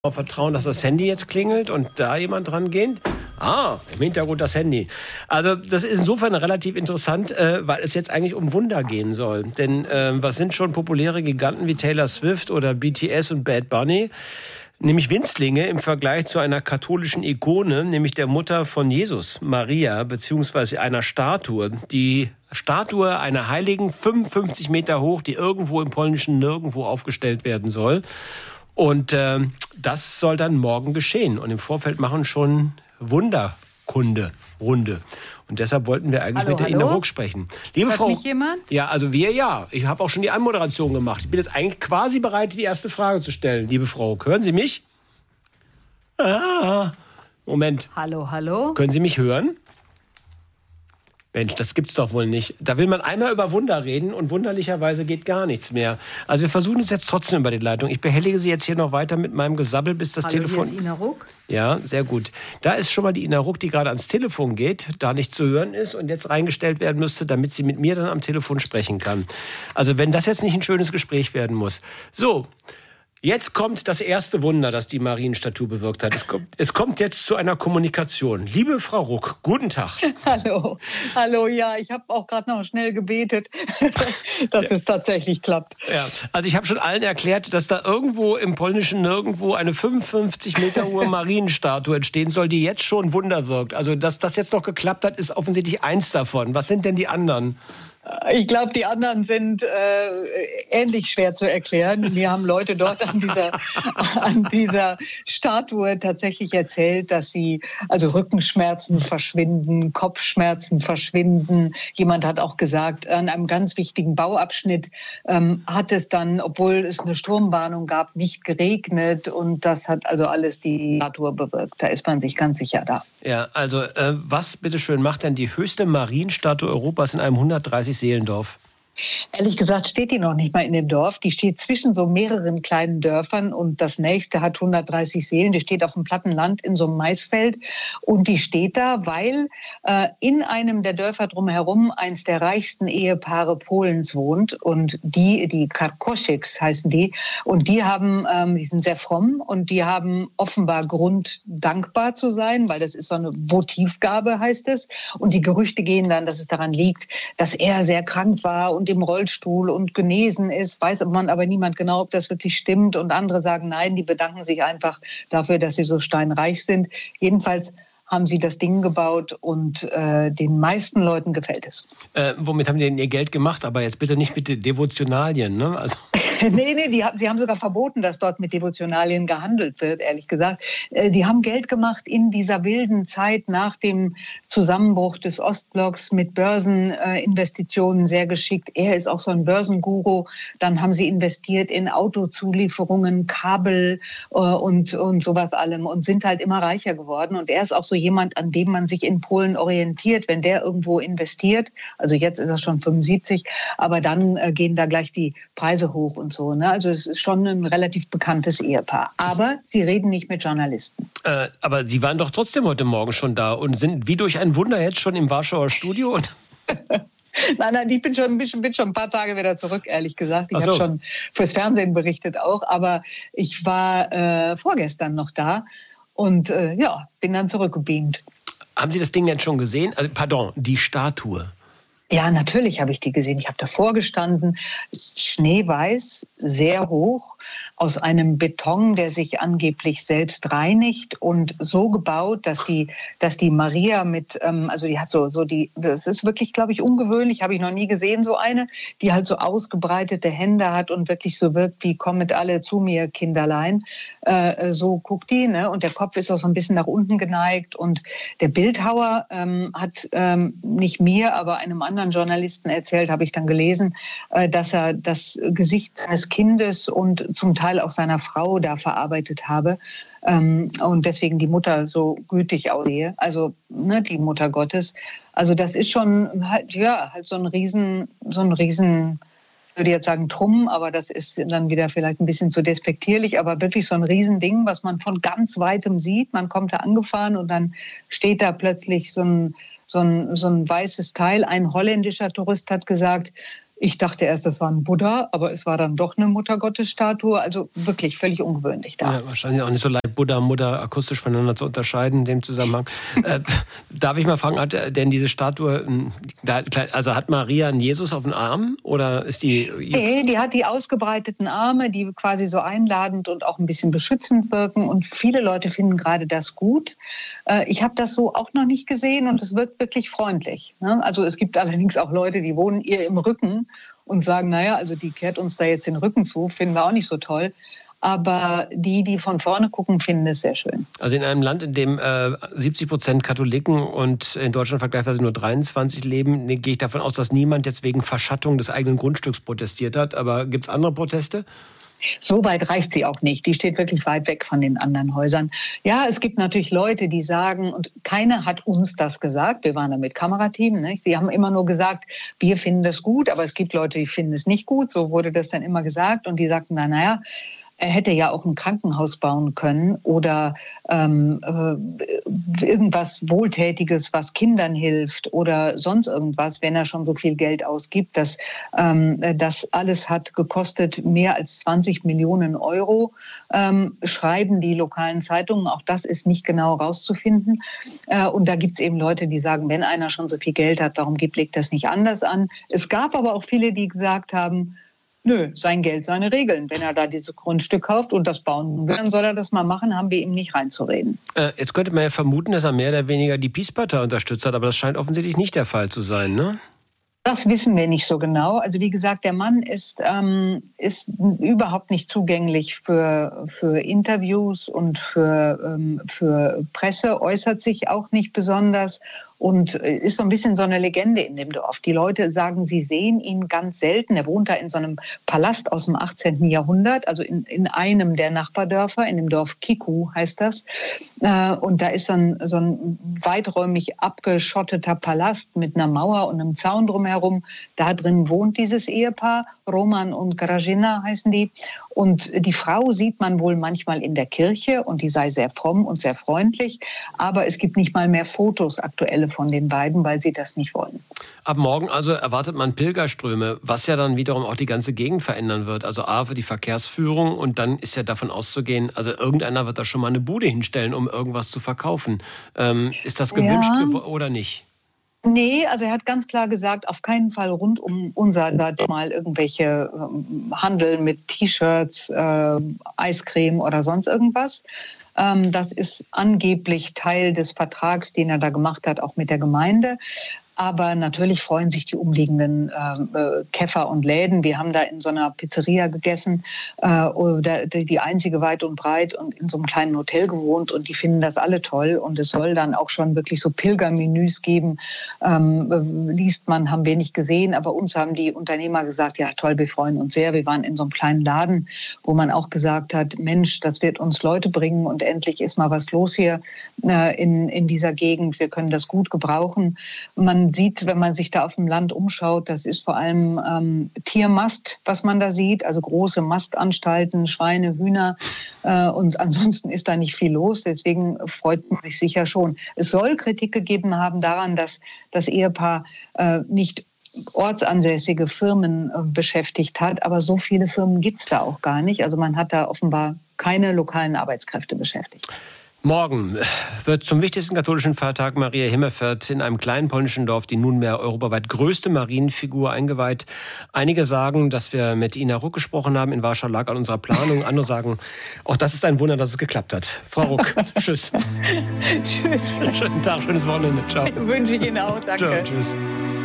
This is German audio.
darauf vertrauen, dass das Handy jetzt klingelt und da jemand dran geht. Im Hintergrund das Handy. Also das ist insofern relativ interessant, weil es jetzt eigentlich um Wunder gehen soll. Denn was sind schon populäre Giganten wie Taylor Swift oder BTS und Bad Bunny? Nämlich Winzlinge im Vergleich zu einer katholischen Ikone, nämlich der Mutter von Jesus, Maria, beziehungsweise einer Statue. Die Statue einer Heiligen, 55 Meter hoch, die irgendwo im polnischen Nirgendwo aufgestellt werden soll. Und das soll dann morgen geschehen. Und im Vorfeld machen schon Wunderkunde Runde. Und deshalb wollten wir eigentlich mit der Ina Ruck sprechen. Liebe Frau, mich jemand? Ja, also wir ja. Ich habe auch schon die Anmoderation gemacht. Ich bin jetzt eigentlich quasi bereit, die erste Frage zu stellen. Liebe Frau, hören Sie mich? Moment. Hallo? Können Sie mich hören? Mensch, das gibt's doch wohl nicht. Da will man einmal über Wunder reden und wunderlicherweise geht gar nichts mehr. Also wir versuchen es jetzt trotzdem über die Leitung. Ich behellige Sie jetzt hier noch weiter mit meinem Gesabbel, bis das Telefon... Hier ist Ina Ruck. Ja, sehr gut. Da ist schon mal die Ina Ruck, die gerade ans Telefon geht, da nicht zu hören ist und jetzt reingestellt werden müsste, damit sie mit mir dann am Telefon sprechen kann. Also wenn das jetzt nicht ein schönes Gespräch werden muss. So, jetzt kommt das erste Wunder, das die Marienstatue bewirkt hat. Es kommt jetzt zu einer Kommunikation. Liebe Frau Ruck, guten Tag. Hallo, ja, ich habe auch gerade noch schnell gebetet, dass es tatsächlich klappt. Ja, also ich habe schon allen erklärt, dass da irgendwo im polnischen Nirgendwo eine 55 Meter hohe Marienstatue entstehen soll, die jetzt schon Wunder wirkt. Also dass das jetzt noch geklappt hat, ist offensichtlich eins davon. Was sind denn die anderen? Ich glaube, die anderen sind ähnlich schwer zu erklären. Mir haben Leute dort an dieser Statue tatsächlich erzählt, dass also Rückenschmerzen verschwinden, Kopfschmerzen verschwinden. Jemand hat auch gesagt, an einem ganz wichtigen Bauabschnitt hat es dann, obwohl es eine Sturmwarnung gab, nicht geregnet. Und das hat also alles die Statue bewirkt. Da ist man sich ganz sicher da. Ja, also was bitteschön macht denn die höchste Marienstatue Europas in einem 130-Seelendorf? Ehrlich gesagt steht die noch nicht mal in dem Dorf. Die steht zwischen so mehreren kleinen Dörfern und das nächste hat 130 Seelen. Die steht auf dem platten Land in so einem Maisfeld und die steht da, weil in einem der Dörfer drumherum eins der reichsten Ehepaare Polens wohnt und die Karkosics heißen die und die sind sehr fromm und die haben offenbar Grund, dankbar zu sein, weil das ist so eine Votivgabe, heißt es. Und die Gerüchte gehen dann, dass es daran liegt, dass er sehr krank war und im Rollstuhl und genesen ist, weiß man aber niemand genau, ob das wirklich stimmt. Und andere sagen, nein, die bedanken sich einfach dafür, dass sie so steinreich sind. Jedenfalls haben sie das Ding gebaut und den meisten Leuten gefällt es. Womit haben die denn ihr Geld gemacht? Aber jetzt bitte nicht mit Devotionalien, ne? Also Nee, sie haben sogar verboten, dass dort mit Devotionalien gehandelt wird, ehrlich gesagt. Die haben Geld gemacht in dieser wilden Zeit nach dem Zusammenbruch des Ostblocks mit Börseninvestitionen sehr geschickt. Er ist auch so ein Börsenguru. Dann haben sie investiert in Autozulieferungen, Kabel und sowas allem und sind halt immer reicher geworden. Und er ist auch so jemand, an dem man sich in Polen orientiert, wenn der irgendwo investiert. Also jetzt ist er schon 75, aber dann gehen da gleich die Preise hoch und so. Ne? Also es ist schon ein relativ bekanntes Ehepaar. Aber sie reden nicht mit Journalisten. Aber Sie waren doch trotzdem heute Morgen schon da und sind wie durch ein Wunder jetzt schon im Warschauer Studio? Nein, ich bin schon ein paar Tage wieder zurück, ehrlich gesagt. Ich habe schon fürs Fernsehen berichtet auch. Aber ich war vorgestern noch da und bin dann zurückgebeamt. Haben Sie das Ding jetzt schon gesehen? Also, pardon, die Statue. Ja, natürlich habe ich die gesehen. Ich habe davor gestanden, schneeweiß, sehr hoch, aus einem Beton, der sich angeblich selbst reinigt und so gebaut, dass die Maria die hat das ist wirklich, glaube ich, ungewöhnlich, habe ich noch nie gesehen, so eine, die halt so ausgebreitete Hände hat und wirklich so wirkt wie, kommet alle zu mir, Kinderlein. So guckt die, ne? Und der Kopf ist auch so ein bisschen nach unten geneigt und der Bildhauer hat nicht mir, aber einem anderen Journalisten erzählt, habe ich dann gelesen, dass er das Gesicht seines Kindes und zum Teil auch seiner Frau da verarbeitet habe und deswegen die Mutter so gütig aussehe, also die Mutter Gottes. Also das ist schon halt so ein Riesen, ich würde jetzt sagen Trumm, aber das ist dann wieder vielleicht ein bisschen zu despektierlich, aber wirklich so ein Riesending, was man von ganz Weitem sieht. Man kommt da angefahren und dann steht da plötzlich so ein weißes Teil. Ein holländischer Tourist hat gesagt, Ich dachte erst, das war ein Buddha, aber es war dann doch eine Muttergottesstatue. Also wirklich völlig ungewöhnlich da. Ja, wahrscheinlich auch nicht so leicht, Buddha und Mutter akustisch voneinander zu unterscheiden in dem Zusammenhang. Darf ich mal fragen, hat denn diese Statue, also hat Maria einen Jesus auf dem Arm oder ist die... Nee, die hat die ausgebreiteten Arme, die quasi so einladend und auch ein bisschen beschützend wirken. Und viele Leute finden gerade das gut. Ich habe das so auch noch nicht gesehen und es wirkt wirklich freundlich. Also es gibt allerdings auch Leute, die wohnen ihr im Rücken und sagen, naja, also die kehrt uns da jetzt den Rücken zu, finden wir auch nicht so toll. Aber die von vorne gucken, finden es sehr schön. Also in einem Land, in dem 70% Katholiken und in Deutschland vergleichsweise nur 23 leben, gehe ich davon aus, dass niemand jetzt wegen Verschattung des eigenen Grundstücks protestiert hat. Aber gibt es andere Proteste? So weit reicht sie auch nicht. Die steht wirklich weit weg von den anderen Häusern. Ja, es gibt natürlich Leute, die sagen, und keiner hat uns das gesagt, wir waren da mit Kamerateam, nicht? Sie haben immer nur gesagt, wir finden das gut, aber es gibt Leute, die finden es nicht gut. So wurde das dann immer gesagt und die sagten dann, naja, er hätte ja auch ein Krankenhaus bauen können oder irgendwas Wohltätiges, was Kindern hilft oder sonst irgendwas, wenn er schon so viel Geld ausgibt. Das alles hat gekostet mehr als 20 Millionen Euro, schreiben die lokalen Zeitungen. Auch das ist nicht genau rauszufinden. Und da gibt es eben Leute, die sagen, wenn einer schon so viel Geld hat, warum legt das nicht anders an? Es gab aber auch viele, die gesagt haben, nö, sein Geld, seine Regeln. Wenn er da dieses Grundstück kauft und das bauen will, dann soll er das mal machen, haben wir ihm nicht reinzureden. Jetzt könnte man ja vermuten, dass er mehr oder weniger die Peace-Partei unterstützt hat, aber das scheint offensichtlich nicht der Fall zu sein, ne? Das wissen wir nicht so genau. Also wie gesagt, der Mann ist überhaupt nicht zugänglich für Interviews und für Presse, äußert sich auch nicht besonders und ist so ein bisschen so eine Legende in dem Dorf. Die Leute sagen, sie sehen ihn ganz selten. Er wohnt da in so einem Palast aus dem 18. Jahrhundert, also in einem der Nachbardörfer, in dem Dorf Kiku heißt das. Und da ist dann so ein weiträumig abgeschotteter Palast mit einer Mauer und einem Zaun drumherum. Da drin wohnt dieses Ehepaar, Roman und Grażyna heißen die. Und die Frau sieht man wohl manchmal in der Kirche und die sei sehr fromm und sehr freundlich. Aber es gibt nicht mal mehr Fotos, aktuelle von den beiden, weil sie das nicht wollen. Ab morgen also erwartet man Pilgerströme, was ja dann wiederum auch die ganze Gegend verändern wird. Also A für die Verkehrsführung und dann ist ja davon auszugehen, also irgendeiner wird da schon mal eine Bude hinstellen, um irgendwas zu verkaufen. Ist das gewünscht oder nicht? Nee, also er hat ganz klar gesagt, auf keinen Fall rund um unser Land mal irgendwelche Handel mit T-Shirts, Eiscreme oder sonst irgendwas. Das ist angeblich Teil des Vertrags, den er da gemacht hat, auch mit der Gemeinde. Aber natürlich freuen sich die umliegenden Käfer und Läden. Wir haben da in so einer Pizzeria gegessen, die einzige weit und breit und in so einem kleinen Hotel gewohnt. Und die finden das alle toll. Und es soll dann auch schon wirklich so Pilgermenüs geben. Liest man, haben wir nicht gesehen. Aber uns haben die Unternehmer gesagt, ja toll, wir freuen uns sehr. Wir waren in so einem kleinen Laden, wo man auch gesagt hat, Mensch, das wird uns Leute bringen. Und endlich ist mal was los hier in dieser Gegend. Wir können das gut gebrauchen. Man sieht, wenn man sich da auf dem Land umschaut, das ist vor allem Tiermast, was man da sieht, also große Mastanstalten, Schweine, Hühner und ansonsten ist da nicht viel los, deswegen freut man sich sicher schon. Es soll Kritik gegeben haben daran, dass das Ehepaar nicht ortsansässige Firmen beschäftigt hat, aber so viele Firmen gibt es da auch gar nicht, also man hat da offenbar keine lokalen Arbeitskräfte beschäftigt. Morgen wird zum wichtigsten katholischen Feiertag Maria Himmelfahrt in einem kleinen polnischen Dorf die nunmehr europaweit größte Marienfigur eingeweiht. Einige sagen, dass wir mit Ina Ruck gesprochen haben. In Warschau lag an unserer Planung. Andere sagen, auch das ist ein Wunder, dass es geklappt hat. Frau Ruck, tschüss. Tschüss. Schönen Tag, schönes Wochenende. Ciao. Wünsche ich Ihnen auch. Danke. Ciao, tschüss.